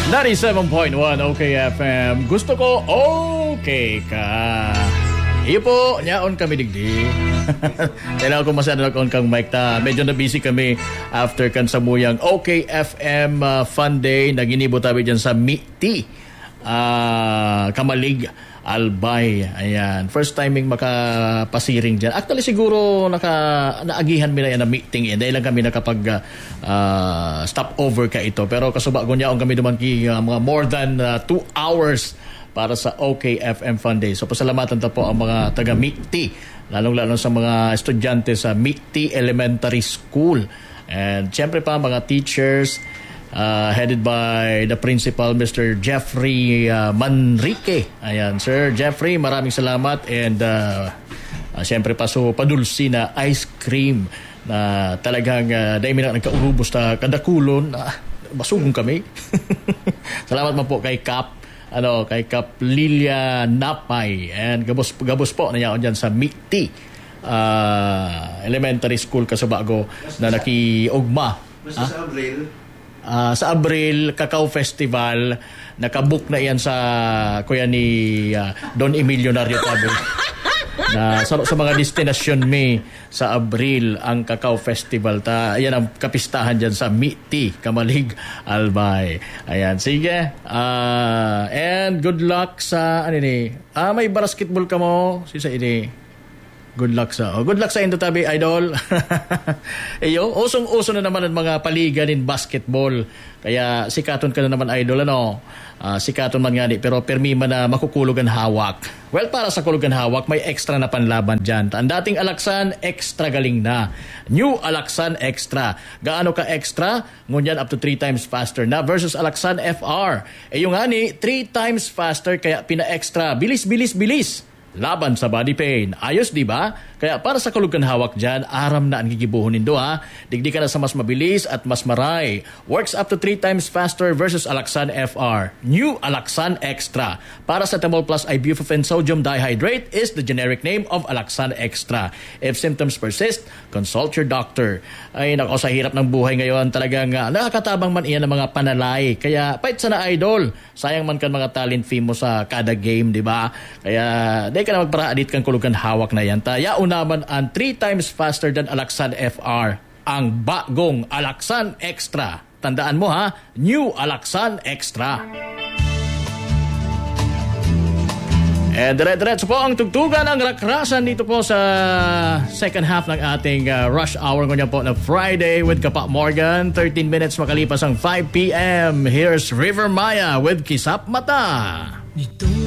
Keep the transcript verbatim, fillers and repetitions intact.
ninety-seven point one OK F M. Gusto ko okay ka. Iyo po, nyaon kami digdi. Kailangan ko masanag on kang mic ta. Medyo na busy kami after kan sa muyang OK F M uh, Fun Day. Naginibo tabi dyan sa M I T uh, Kamalig Albay. Ayan. First timing makapasiring dyan. Actually siguro naka, naagihan mi na yan na meeting yan. Dahil lang kami nakapag uh, uh, stop over ka ito. Pero kasubagon niya kami naman ki uh, mga more than uh, two hours para sa OK F M Fun Day. So pasalamatan ta po ang mga taga M I T, lalong-lalo sa mga estudyante sa M I T Elementary School. And syempre pa mga teachers, Uh, headed by the principal, Mister Jeffrey uh, Manrique. Ayan, Sir Jeffrey, maraming salamat. And uh, uh, siyempre pa so padulsi na ice cream na talagang uh, dahil na nagkaurubos na kadakulon. Uh, basugong kami. Salamat man po kay Kap ano, kay Kap Lilia Napay. And gabos, gabos po na yan dyan sa M I T uh, Elementary School Kasabago na nakiugma. Basta sa Abril. Uh, sa Abril, Cacao Festival, nakabook na yan sa kuya ni uh, Don Emilio Nario Tabe. Na sa, sa mga destinasyon may sa Abril ang Cacao Festival. Ta, ayan ang kapistahan dyan sa M I T Kamalig Albay. Ayan, sige. Uh, and good luck sa, ano ni, ah, may basketball ka mo? Sisa ini. Good luck sa oh, good luck sa Indo Tabi, idol. Eyo, usong-uso na naman ang mga paligan in basketball. Kaya sikaton ka na naman, idol, ano? Uh, sikaton man nga di, pero permi man na makukulugan hawak. Well, para sa kulugan hawak, may extra na panlaban dyan. Ang dating Alaksan, extra galing na. New Alaksan Extra. Gaano ka extra? Ngunyan up to three times faster na versus Alaksan F R. E yung nga ni, three times faster, kaya pina-extra. Bilis, bilis, bilis. Laban sa body pain. Ayos, di ba? Kaya para sa kalugan hawak dyan, aram na ang gigibuhon nindo, ha? Digdi ka na sa mas mabilis at mas maray. Works up to three times faster versus Alaksan F R. New Alaksan Extra. Paracetamol plus ibuprofen sodium dihydrate is the generic name of Alaksan Extra. If symptoms persist, consult your doctor. Ay, nako, sa hirap ng buhay ngayon, talagang uh, nakakatabang man iyan ng mga panalay. Kaya, pait sana, idol. Sayang man kan mga talent fee mo sa kada game, di ba? Kaya, di ka na magpara-adit kang kulugan hawak na yan. Taya unaman ang three times faster than Alaksan F R. Ang bagong Alaksan Extra. Tandaan mo, ha? New Alaksan Extra. And dire-diretso po ang tugtugan ng rakrasan dito po sa second half ng ating uh, rush hour ngayon po na Friday with Kapak Morgan. thirteen minutes makalipas ang five p.m. Here's River Maya with Kisap Mata. Nito